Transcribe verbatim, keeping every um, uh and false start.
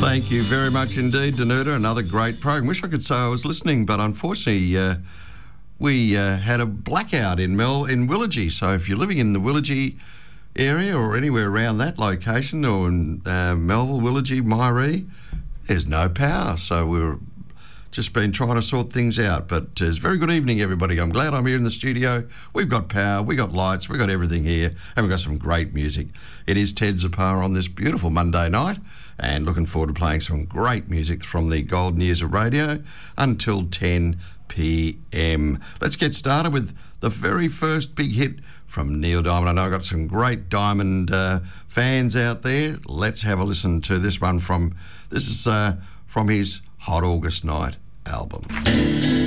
Thank you very much indeed, Danuta. Another great program. Wish I could say I was listening, but unfortunately uh, we uh, had a blackout in Mel in Willagee. So if you're living in the Willagee area or anywhere around that location, or in uh, Melville, Willagee, Myree, there's no power. So we're just been trying to sort things out. But uh, it's a very good evening, everybody. I'm glad I'm here in the studio. We've got power, we've got lights, we've got everything here, and we've got some great music. It is Ted Zappa on this beautiful Monday night, and looking forward to playing some great music from the golden years of radio until ten p m. Let's get started with the very first big hit from Neil Diamond. I know I've got some great Diamond uh, fans out there. Let's have a listen to this one from, this is uh, from his Hot August Night album.